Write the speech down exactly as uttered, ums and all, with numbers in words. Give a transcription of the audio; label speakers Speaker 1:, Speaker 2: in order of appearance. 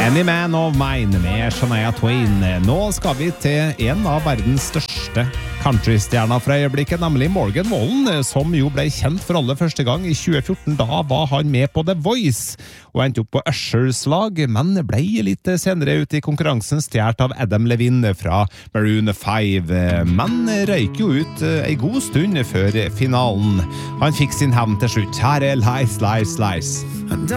Speaker 1: Any Man of Mine med Shania Twain. Nå skal vi til en av verdens største countrystjerner fra øyeblikket, nemlig Morgan Wallen, som jo ble kjent for aller første gang i tjue fjorten. Da var han med på The Voice og endte opp på Ushers lag, men ble litt senere ut i konkurransen stjert av Adam Levine fra Maroon five, men røyk jo ut en god stund før finalen. Han fikk sin hevn til slutt. Her er Lies, Lies, Lies.